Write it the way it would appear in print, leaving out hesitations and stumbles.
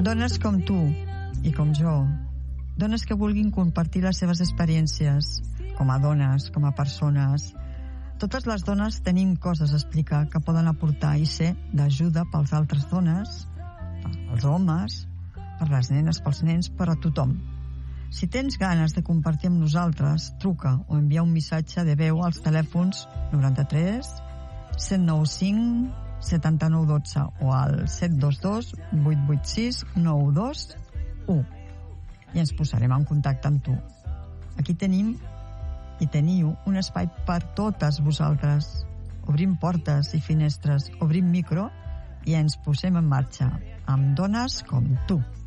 Dones com tu i com jo, dones que vulguin compartir les seves experiències com a dones, com a persones. Totes les dones tenim coses a explicar que poden aportar i ser d'ajuda pels altres dones, pels homes, per les nenes, pels nens, per a tothom. Si tens ganes de compartir amb nosaltres, truca o envia un missatge de veu als telèfons 93 795 7912 o al 722 886 921 i ens posarem en contacte amb tu. Aquí tenim i teniu un espai per totes vosaltres. Obrim portes i finestres, obrim micro i ens posem en marxa amb dones com tu.